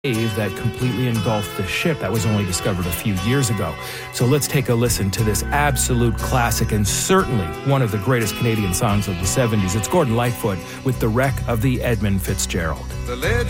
wave that completely engulfed the ship that was only discovered a few years ago. So let's take a listen to this absolute classic and certainly one of the greatest Canadian songs of the 70s. It's Gordon Lightfoot with The Wreck of the Edmund Fitzgerald. The legend